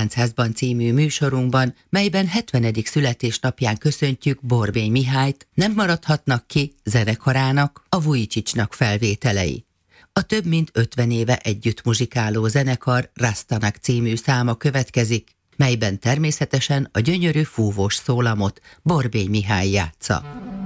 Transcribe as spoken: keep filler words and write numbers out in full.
Láncházban című műsorunkban, melyben hetvenedik születésnapján köszöntjük Borbély Mihályt, nem maradhatnak ki zenekarának, a Vujicsicsnak felvételei. A több mint ötven éve együtt muzsikáló zenekar Rastanak című száma következik, melyben természetesen a gyönyörű fúvós szólamot Borbély Mihály játsza.